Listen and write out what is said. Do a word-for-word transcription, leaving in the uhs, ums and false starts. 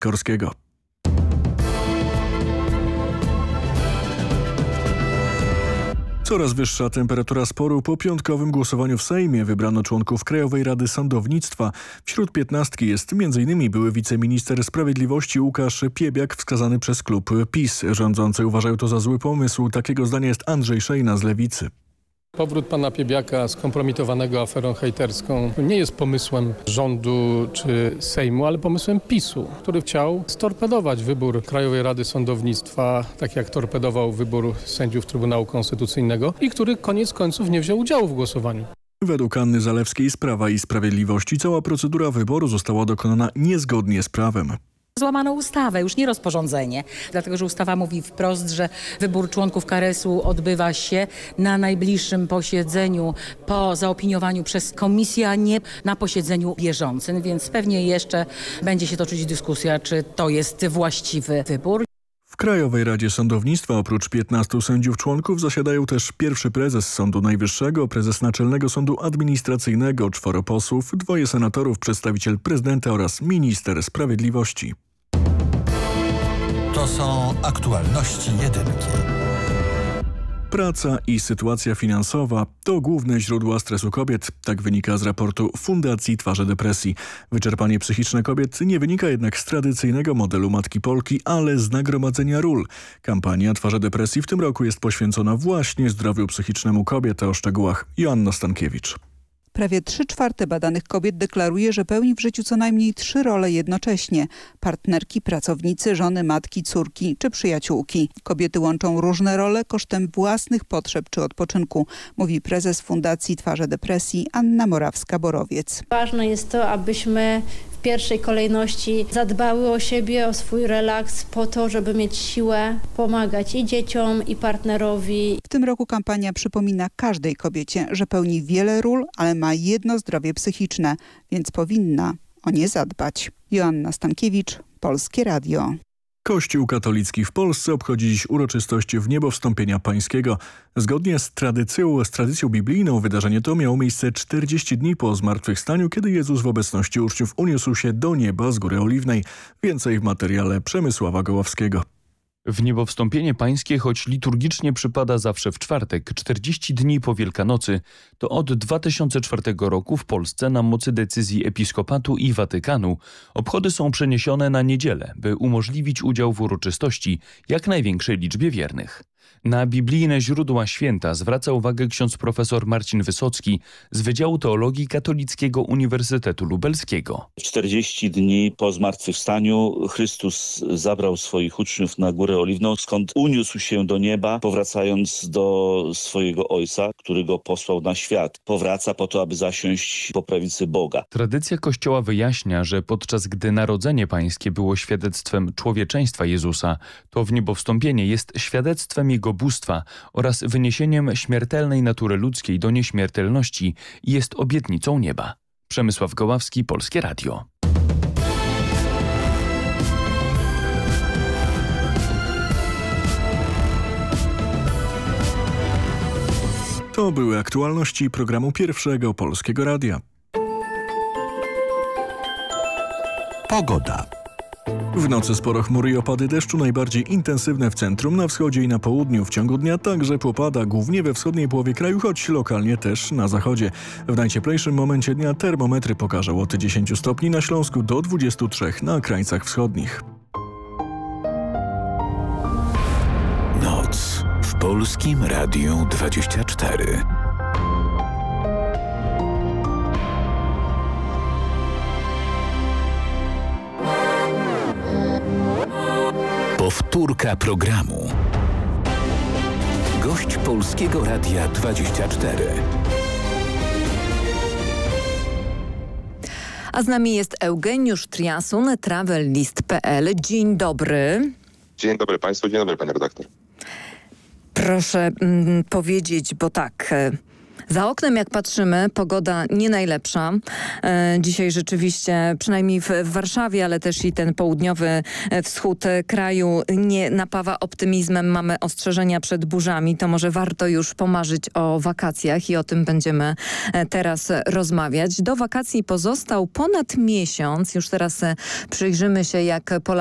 Korskiego. Coraz wyższa temperatura sporu. Po piątkowym głosowaniu w Sejmie wybrano członków Krajowej Rady Sądownictwa. Wśród piętnastki jest między innymi były wiceminister sprawiedliwości Łukasz Piebiak, wskazany przez klub PiS. Rządzący uważają to za zły pomysł. Takiego zdania jest Andrzej Szejna z Lewicy. Powrót pana Piebiaka skompromitowanego aferą hejterską nie jest pomysłem rządu czy Sejmu, ale pomysłem PiSu, który chciał storpedować wybór Krajowej Rady Sądownictwa, tak jak torpedował wybór sędziów Trybunału Konstytucyjnego i który koniec końców nie wziął udziału w głosowaniu. Według Anny Zalewskiej z Prawa i Sprawiedliwości cała procedura wyboru została dokonana niezgodnie z prawem. Złamano ustawę, już nie rozporządzenie, dlatego że ustawa mówi wprost, że wybór członków K R S u odbywa się na najbliższym posiedzeniu po zaopiniowaniu przez komisję, a nie na posiedzeniu bieżącym, więc pewnie jeszcze będzie się toczyć dyskusja, czy to jest właściwy wybór. W Krajowej Radzie Sądownictwa oprócz piętnastu sędziów członków zasiadają też pierwszy prezes Sądu Najwyższego, prezes Naczelnego Sądu Administracyjnego, czworo posłów, dwoje senatorów, przedstawiciel prezydenta oraz minister sprawiedliwości. To są aktualności jedynki. Praca i sytuacja finansowa to główne źródła stresu kobiet. Tak wynika z raportu Fundacji Twarze Depresji. Wyczerpanie psychiczne kobiet nie wynika jednak z tradycyjnego modelu Matki Polki, ale z nagromadzenia ról. Kampania Twarze Depresji w tym roku jest poświęcona właśnie zdrowiu psychicznemu kobiet. O szczegółach Joanna Stankiewicz. Prawie trzy czwarte badanych kobiet deklaruje, że pełni w życiu co najmniej trzy role jednocześnie. Partnerki, pracownicy, żony, matki, córki czy przyjaciółki. Kobiety łączą różne role kosztem własnych potrzeb czy odpoczynku, mówi prezes Fundacji Twarze Depresji Anna Morawska-Borowiec. Ważne jest to, abyśmy w pierwszej kolejności zadbały o siebie, o swój relaks po to, żeby mieć siłę pomagać i dzieciom, i partnerowi. W tym roku kampania przypomina każdej kobiecie, że pełni wiele ról, ale ma jedno zdrowie psychiczne, więc powinna o nie zadbać. Joanna Stankiewicz, Polskie Radio. Kościół katolicki w Polsce obchodzi dziś uroczystość Wniebowstąpienia Pańskiego. Zgodnie z tradycją, z tradycją biblijną wydarzenie to miało miejsce czterdzieści dni po zmartwychwstaniu, kiedy Jezus w obecności uczniów uniósł się do nieba z Góry Oliwnej. Więcej w materiale Przemysława Goławskiego. Wniebowstąpienie pańskie, choć liturgicznie przypada zawsze w czwartek, czterdzieści dni po Wielkanocy, to od dwa tysiące czwartego roku w Polsce na mocy decyzji Episkopatu i Watykanu obchody są przeniesione na niedzielę, by umożliwić udział w uroczystości jak największej liczbie wiernych. Na biblijne źródła święta zwraca uwagę ksiądz profesor Marcin Wysocki z Wydziału Teologii Katolickiego Uniwersytetu Lubelskiego. czterdzieści dni po zmartwychwstaniu Chrystus zabrał swoich uczniów na Górę Oliwną, skąd uniósł się do nieba, powracając do swojego Ojca, który go posłał na świat. Powraca po to, aby zasiąść po prawicy Boga. Tradycja Kościoła wyjaśnia, że podczas gdy Narodzenie Pańskie było świadectwem człowieczeństwa Jezusa, to wniebowstąpienie jest świadectwem Jego bóstwa oraz wyniesieniem śmiertelnej natury ludzkiej do nieśmiertelności i jest obietnicą nieba. Przemysław Goławski, Polskie Radio. To były aktualności programu Pierwszego Polskiego Radia. Pogoda. W nocy sporo chmury i opady deszczu, najbardziej intensywne w centrum, na wschodzie i na południu. W ciągu dnia także popada, głównie we wschodniej połowie kraju, choć lokalnie też na zachodzie. W najcieplejszym momencie dnia termometry pokażą od dziesięciu stopni na Śląsku do dwudziestu trzech na krańcach wschodnich. Noc w Polskim Radiu dwadzieścia cztery. Powtórka programu. Gość Polskiego Radia dwadzieścia cztery. A z nami jest Eugeniusz Triasun, travelist kropka p l. Dzień dobry. Dzień dobry Państwu, dzień dobry Pani redaktor. Proszę mm, powiedzieć, bo tak... Za oknem, jak patrzymy, pogoda nie najlepsza. E, dzisiaj rzeczywiście, przynajmniej w, w Warszawie, ale też i ten południowy e, wschód kraju nie napawa optymizmem. Mamy ostrzeżenia przed burzami. To może warto już pomarzyć o wakacjach i o tym będziemy e, teraz rozmawiać. Do wakacji pozostał ponad miesiąc. Już teraz e, przyjrzymy się, jak Polacy